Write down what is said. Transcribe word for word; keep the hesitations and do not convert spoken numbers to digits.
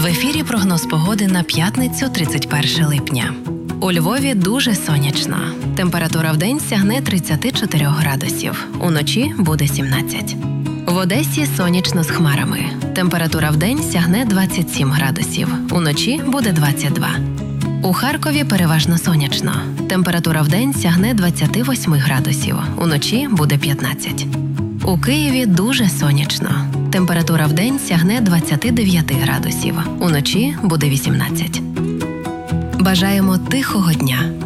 В ефірі прогноз погоди на п'ятницю тридцять перше липня. У Львові дуже сонячно. Температура вдень сягне тридцять чотири градусів, уночі буде сімнадцять. В Одесі сонячно з хмарами. Температура вдень сягне двадцять сім градусів, уночі буде двадцять два. У Харкові переважно сонячно. Температура вдень сягне двадцять вісім градусів, уночі буде п'ятнадцять. У Києві дуже сонячно. Температура вдень сягне двадцять дев'ять градусів, уночі буде вісімнадцять. Бажаємо тихого дня.